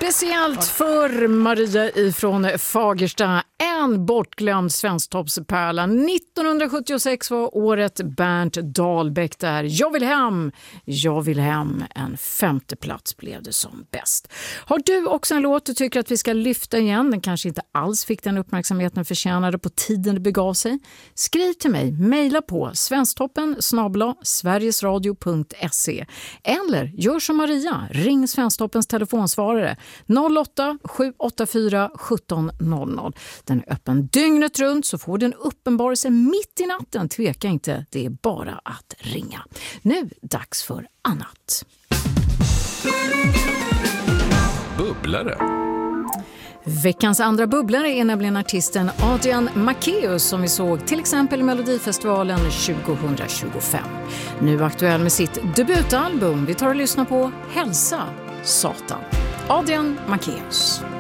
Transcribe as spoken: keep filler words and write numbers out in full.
Speciellt för Maria ifrån Fagersta, en bortglömd svensktoppspärla. nittonhundrasjuttiosex var året Bernt Dahlbäck där. Jag vill hem, jag vill hem. En femte plats blev det som bäst. Har du också en låt du tycker att vi ska lyfta igen? Den kanske inte alls fick den uppmärksamhet den förtjänade på tiden det begav sig. Skriv till mig, mejla på svensktoppen snabel-a sverigesradio punkt se eller gör som Maria, ring Svensktoppens telefonsvarare noll åtta sju åtta fyra ett sju noll noll. Den är öppen dygnet runt, så får den uppenbarelse mitt i natten. Tveka inte, det är bara att ringa. Nu dags för annat. Bubblare. Veckans andra bubblare är nämligen artisten Adrian Macéus som vi såg till exempel i Melodifestivalen tjugohundratjugofem. Nu aktuell med sitt debutalbum. Vi tar och lyssnar på Hälsa Satan. Adrian Macéus.